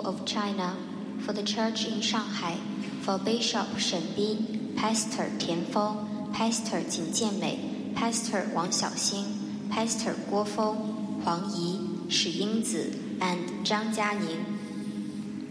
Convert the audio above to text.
of China, for the Church in Shanghai, for Bishop Shen Bin, Pastor Tian Feng, Pastor 景建美 Pastor 王小星 Pastor 郭峰 Huang Yi, 史英子 and 张嘉宁